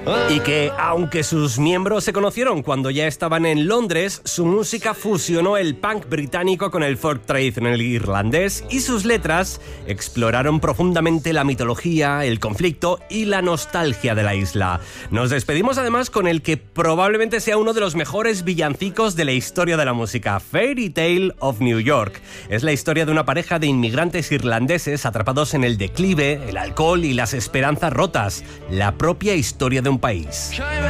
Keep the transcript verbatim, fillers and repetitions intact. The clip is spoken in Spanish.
Y que, aunque sus miembros se conocieron cuando ya estaban en Londres, su música fusionó el punk británico con el folk tradicional irlandés y sus letras exploraron profundamente la mitología, el conflicto y la nostalgia de la isla. Nos despedimos además con el que probablemente sea uno de los mejores villancicos de la historia de la música, Fairy Tale of New York. Es la historia de una pareja de inmigrantes irlandeses atrapados en el declive, el alcohol y las esperanzas rotas, la propia historia de un país.